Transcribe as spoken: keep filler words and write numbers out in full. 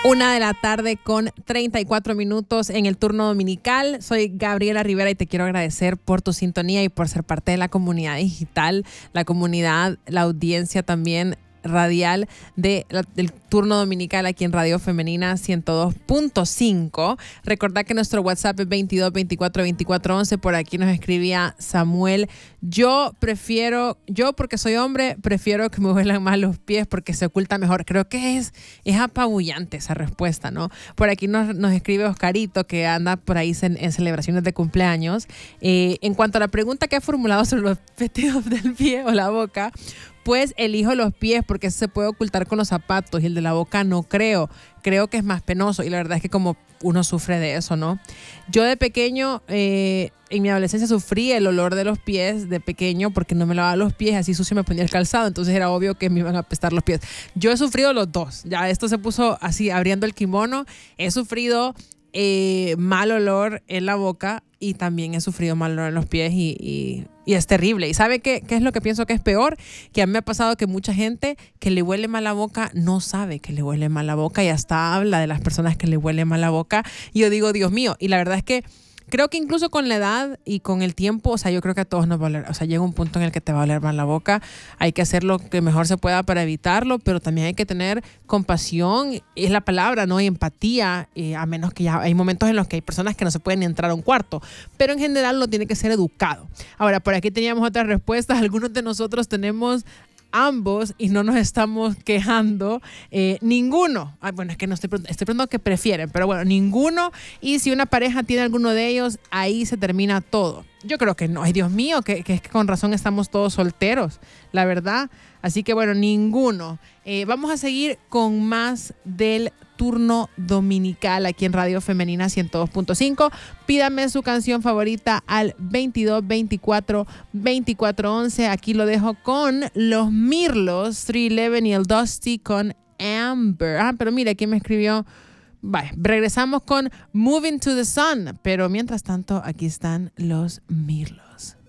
Una de la tarde con treinta y cuatro minutos en el turno dominical. Soy Gabriela Rivera y te quiero agradecer por tu sintonía y por ser parte de la comunidad digital, la comunidad, la audiencia también radial de la, del turno dominical aquí en Radio Femenina ciento dos punto cinco. Recordad que nuestro WhatsApp es veintidós veinticuatro veinticuatro once. Por aquí nos escribía Samuel: yo prefiero, yo porque soy hombre, prefiero que me huelan más los pies porque se oculta mejor. Creo que es, es apabullante esa respuesta, ¿no? Por aquí nos, nos escribe Oscarito, que anda por ahí en, en celebraciones de cumpleaños. Eh, en cuanto a la pregunta que ha formulado sobre los vestidos del pie o la boca, pues elijo los pies porque se puede ocultar con los zapatos y el de la boca no creo. Creo que es más penoso y la verdad es que como uno sufre de eso, ¿no? Yo de pequeño, eh, en mi adolescencia sufrí el olor de los pies de pequeño porque no me lavaba los pies, así sucio me ponía el calzado, entonces era obvio que me iban a apestar los pies. Yo he sufrido los dos, ya esto se puso así abriendo el kimono, he sufrido eh, mal olor en la boca y también he sufrido mal olor en los pies y, y, y es terrible. ¿Y sabe qué, qué es lo que pienso que es peor? Que a mí me ha pasado que mucha gente que le huele mal la boca no sabe que le huele mal la boca y hasta habla de las personas que le huele mal la boca. Y yo digo, Dios mío, y la verdad es que creo que incluso con la edad y con el tiempo, o sea, yo creo que a todos nos va a oler, o sea, llega un punto en el que te va a oler mal la boca, hay que hacer lo que mejor se pueda para evitarlo, pero también hay que tener compasión, es la palabra, ¿no? Y empatía, eh, a menos que ya hay momentos en los que hay personas que no se pueden ni entrar a un cuarto, pero en general uno tiene que ser educado. Ahora, por aquí teníamos otras respuestas, algunos de nosotros tenemos ambos y no nos estamos quejando. Eh, ninguno. Ay, bueno, es que no estoy preguntando, estoy preguntando qué prefieren, pero bueno, ninguno. Y si una pareja tiene alguno de ellos, ahí se termina todo. Yo creo que no. Ay, Dios mío, que, que es que con razón estamos todos solteros, la verdad. Así que bueno, ninguno. Eh, vamos a seguir con más del turno dominical aquí en Radio Femenina ciento dos punto cinco. Pídame su canción favorita al veintidós veinticuatro veinticuatro once. Aquí lo dejo con los Mirlos, trescientos once y el Dusty con Amber. Ah, pero mira, aquí me escribió. Vale, regresamos con Moving to the Sun. Pero mientras tanto, aquí están los Mirlos.